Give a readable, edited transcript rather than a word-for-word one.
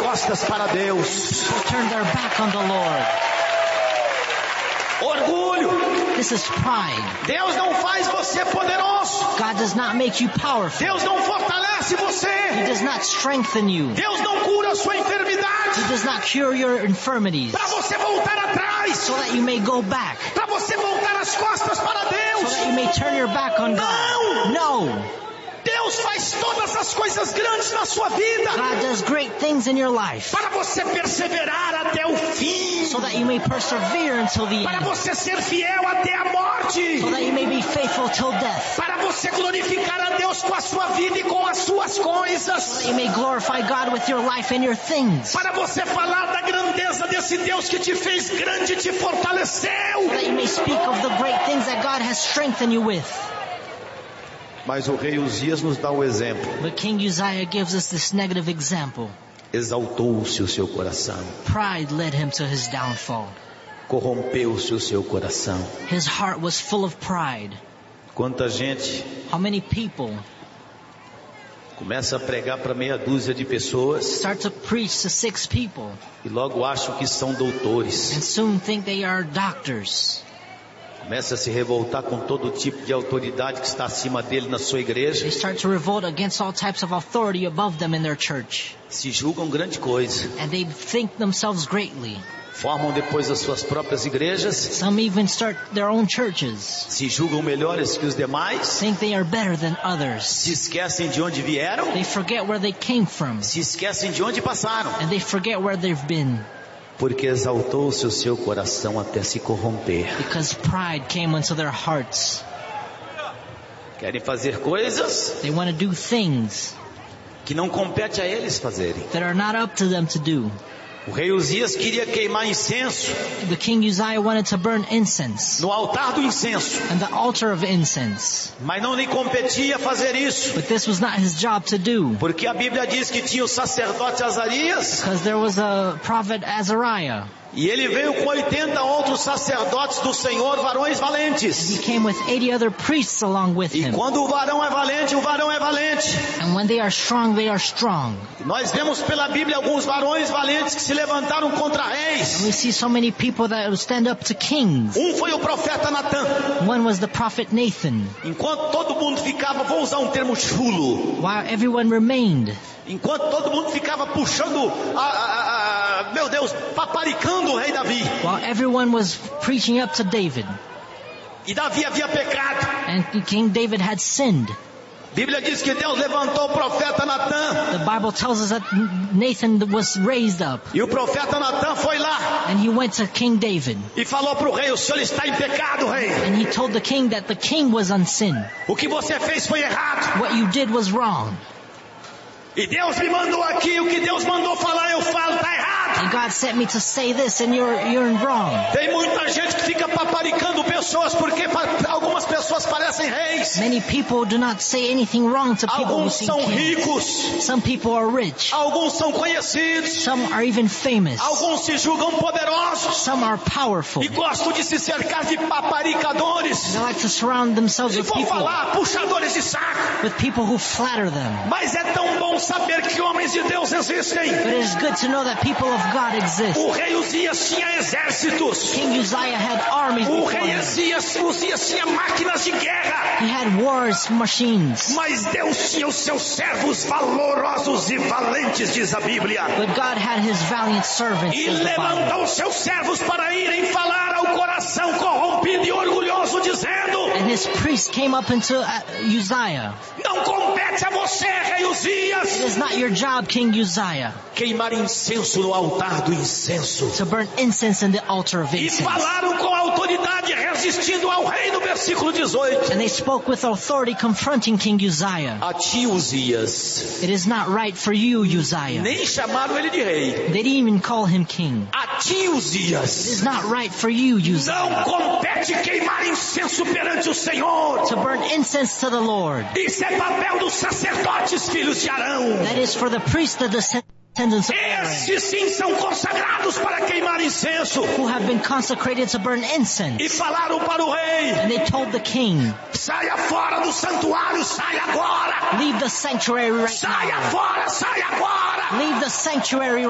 costas para Deus. People turn their back on the Lord. Orgulho. This is pride. Deus não faz você poderoso. God does not make you powerful. Deus não fortalece He você. does not strengthen you. Deus não cura a sua enfermidade. He does not cure your infirmities Para você voltar atrás. so that you may go back, Para você voltar as costas para so Deus. that you may turn your back on God. No. Deus faz todas as coisas grandes na sua vida. God does great things in your life Para você perseverar até o fim. so that you may persevere until the Para end, você ser fiel até a morte. so that you may be faithful till death, Para você glorificar a Deus com a sua vida e com as suas so coisas. that you may glorify God with your life and your things, Para você falar da grandeza desse Deus que te fez grande e te so fortaleceu. that you may speak of the great things that God has strengthened you with. Mas o rei Uzias nos dá o exemplo. But King Uzziah gives us this negative example. Exaltou-se o seu coração. Pride led him to his downfall. Corrompeu-se o seu coração. His heart was full of pride. Quanta gente How many people começa a pregar para meia dúzia de pessoas start to preach to 6 people e logo acham que são doutores. and soon think they are doctors? Começa a se revoltar com todo tipo de autoridade que está acima dele na sua igreja. They start to revolt against all types of authority above them in their church. Se julgam grande coisa. And they think themselves greatly. Formam depois as suas próprias igrejas. Some even start their own churches. Se julgam melhores que os demais. Think they are better than others. Se esquecem de onde vieram. They forget where they came from. Se esquecem de onde passaram. And they forget where they've been. Porque exaltou-se o seu coração até se corromper. Because pride came into their hearts. Querem fazer coisas They want to do things que não compete a eles fazerem. that are not up to them to do. O rei Uzias queria queimar incenso The king Uzziah wanted to burn incense no altar do incenso, and the altar of incense. mas não lhe competia fazer isso, But this was not his job to do. porque a Bíblia diz que tinha o sacerdote Azarias Because there was a prophet Azariah. e ele veio com 80 outros sacerdotes do Senhor, varões valentes. He came with 80 other priests along with E him. quando o varão é valente, o varão é valente. And when they are strong, they are strong. Nós vemos pela Bíblia alguns varões valentes que se levantaram contra And reis. we see so many people that would stand up to kings. Foi o profeta Natã. One was the prophet Nathan. Enquanto todo mundo ficava, vou usar um termo chulo, While everyone remained, enquanto todo mundo ficava puxando, meu Deus, paparicando o rei Davi. while everyone was preaching up to David. E Davi havia pecado. And King David had sinned. A Bíblia diz que Deus levantou o profeta Natã. The Bible tells us that Nathan was raised up. E o profeta Natã foi lá And he went to King David. e falou para o rei: o senhor está em pecado, rei. And he told the king that the king was on sin. O que você fez foi errado. What you did was wrong. E Deus me mandou aqui, o que Deus mandou falar, eu falo, está errado. And God sent me to say this and you're wrong. Tem muita gente que fica paparicando pessoas porque algumas pessoas parecem reis. Many people do not say anything wrong to people who Alguns seem são kings. ricos. Some people are rich. Alguns são conhecidos. Some are even famous. Alguns se julgam poderosos. Some are powerful. E gostam de se cercar de paparicadores. They like to surround themselves Se with for people, falar, puxadores de saco. with people who flatter them. Mas é tão bom saber que homens de Deus existem. But it is good to know that people of God exist. O rei Uzias tinha exércitos. King Uzziah had armies O before rei him. Uzias tinha máquinas de guerra. He had wars machines. Mas Deus tinha os seus servos valorosos e valentes, diz a Bíblia. But God had his valiant servants, E says the Bible. levantou os seus servos para irem falar ao coração corrompido e orgulhoso, dizendo: And his priest came up into Uzziah. não compete a você, rei It Uzias, is not your job, King Uzziah, queimar incenso no altar do incenso. to burn incense in the altar of E incense. falaram com autoridade, resistindo ao rei, no versículo 18. And they spoke with authority, confronting King Uzziah. A ti, Uzias. It is not right for you, Uzziah. Nem chamaram ele de rei. They didn't even call him king. A ti, It Uzias. is not right for you, Uzziah, Não compete queimar incenso perante o Senhor. to burn incense to the Lord. Isso é papel dos sacerdotes, filhos de Arão. That is for the priests, the descendants of Aaron, Esses sim são consagrados para queimar incenso. who have been consecrated to burn incense. E falaram para o rei: And they told the king, saia fora do santuário, saia agora. leave the sanctuary right Saia now. fora, saia agora. Leave the sanctuary